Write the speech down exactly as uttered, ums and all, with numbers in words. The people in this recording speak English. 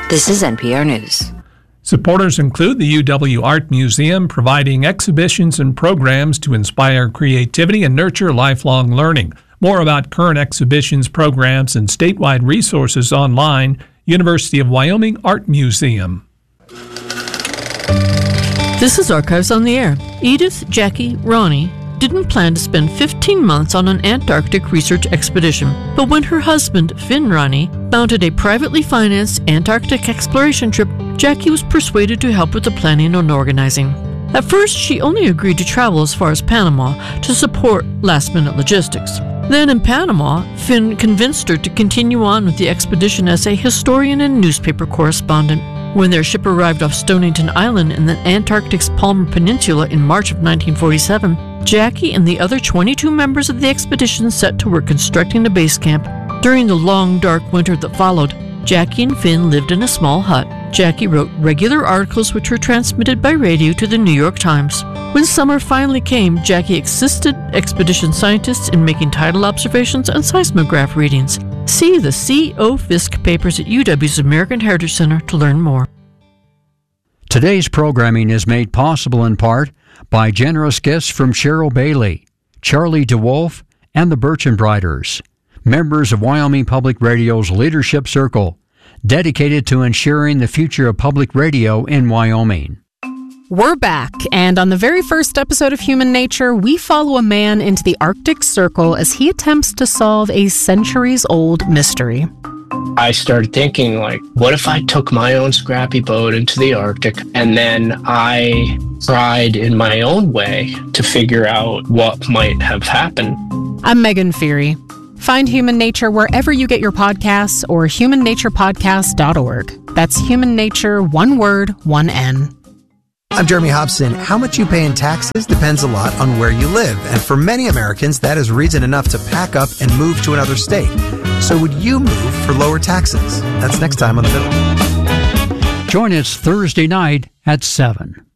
This is N P R News. Supporters include the U W Art Museum, providing exhibitions and programs to inspire creativity and nurture lifelong learning. More about current exhibitions, programs, and statewide resources online, University of Wyoming Art Museum. This is Archives on the Air. Edith, Jackie, Ronnie didn't plan to spend fifteen months on an Antarctic research expedition, but when her husband, Finn Ronnie, mounted a privately financed Antarctic exploration trip, Jackie was persuaded to help with the planning and organizing. At first, she only agreed to travel as far as Panama to support last-minute logistics. Then in Panama, Finn convinced her to continue on with the expedition as a historian and newspaper correspondent. When their ship arrived off Stonington Island in the Antarctic's Palmer Peninsula in March of nineteen forty-seven, Jackie and the other twenty-two members of the expedition set to work constructing a base camp. During the long, dark winter that followed, Jackie and Finn lived in a small hut. Jackie wrote regular articles which were transmitted by radio to the New York Times. When summer finally came, Jackie assisted expedition scientists in making tidal observations and seismograph readings. See the C O. Fisk papers at U W's American Heritage Center to learn more. Today's programming is made possible in part by generous gifts from Cheryl Bailey, Charlie DeWolf, and the Birchenbriders, members of Wyoming Public Radio's Leadership Circle, dedicated to ensuring the future of public radio in Wyoming. We're back, and on the very first episode of Human Nature, we follow a man into the Arctic Circle as he attempts to solve a centuries-old mystery. I started thinking, like, what if I took my own scrappy boat into the Arctic and then I tried in my own way to figure out what might have happened? I'm Megan Feary. Find Human Nature wherever you get your podcasts or human nature podcast dot org. That's Human Nature, one word, one N. I'm Jeremy Hobson. How much you pay in taxes depends a lot on where you live. And for many Americans, that is reason enough to pack up and move to another state. So would you move for lower taxes? That's next time on The Middle. Join us Thursday night at seven.